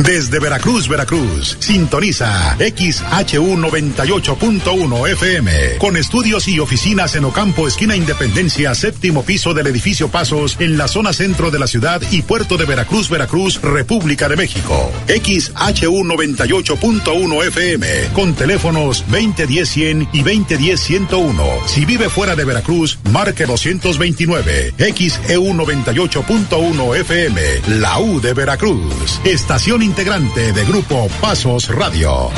Desde Veracruz, Veracruz, sintoniza XHU 98.1 FM, con estudios y oficinas en Ocampo, esquina Independencia, séptimo piso del edificio Pasos, en la zona centro de la ciudad y puerto de Veracruz, Veracruz, República de México. XHU 98.1 FM, con teléfonos 2010-100 y 2010-101. Si vive fuera de Veracruz, marque 229. XEU 98.1 FM, la U de Veracruz. Estación integrante de Grupo Pasos Radio.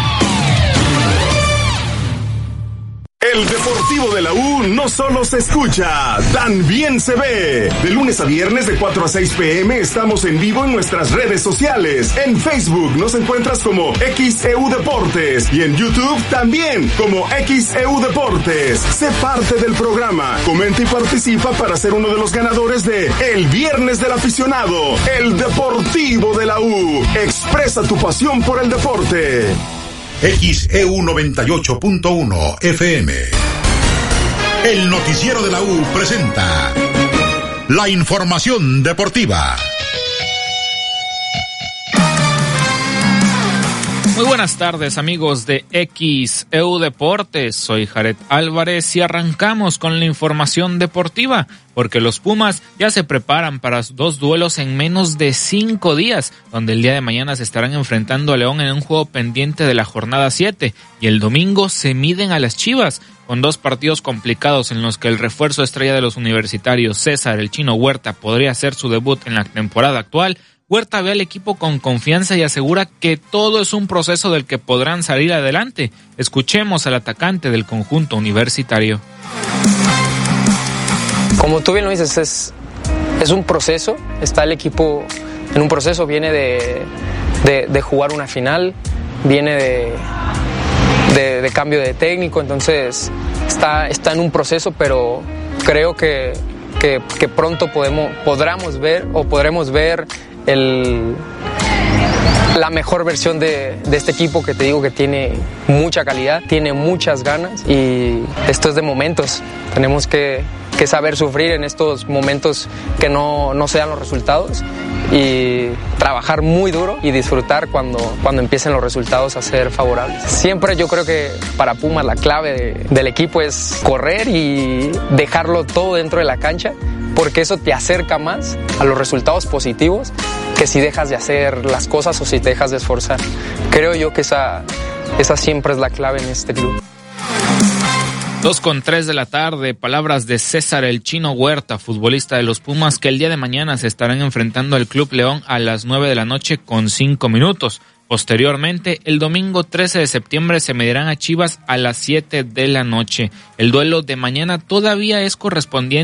El Deportivo de la U no solo se escucha, también se ve. De lunes a viernes de 4 a 6 p.m. estamos en vivo en nuestras redes sociales. En Facebook nos encuentras como XEU Deportes y en YouTube también como XEU Deportes. Sé parte del programa, comenta y participa para ser uno de los ganadores de El Viernes del Aficionado, el Deportivo de la U. Expresa tu pasión por el deporte. XEU 98.1 FM. El noticiero de la U presenta la información deportiva. Muy buenas tardes, amigos de XEU Deportes. Soy Jared Álvarez y arrancamos con la información deportiva, porque los Pumas ya se preparan para 2 duelos en menos de 5 días, donde el día de mañana se estarán enfrentando a León en un juego pendiente de la jornada 7, y el domingo se miden a las Chivas, con 2 partidos complicados en los que el refuerzo estrella de los universitarios, César el Chino Huerta, podría hacer su debut en la temporada actual. Huerta ve al equipo con confianza y asegura que todo es un proceso del que podrán salir adelante. Escuchemos al atacante del conjunto universitario. Como tú bien lo dices, es un proceso. Está el equipo en un proceso, viene de jugar una final, viene de cambio de técnico, entonces está en un proceso, pero creo que pronto podremos ver la mejor versión de este equipo, que te digo que tiene mucha calidad, tiene muchas ganas, y esto es de momentos. Tenemos que saber sufrir en estos momentos que no se dan los resultados, y trabajar muy duro y disfrutar cuando empiecen los resultados a ser favorables. Siempre yo creo que para Pumas la clave del equipo es correr y dejarlo todo dentro de la cancha, porque eso te acerca más a los resultados positivos que si dejas de hacer las cosas o si te dejas de esforzar. Creo yo que esa siempre es la clave en este club. 2:03 p.m, palabras de César el Chino Huerta, futbolista de los Pumas, que el día de mañana se estarán enfrentando al Club León a las 9:00 con 5 minutos. Posteriormente, el domingo 13 de septiembre se medirán a Chivas a las 7:00 p.m. El duelo de mañana todavía es correspondiente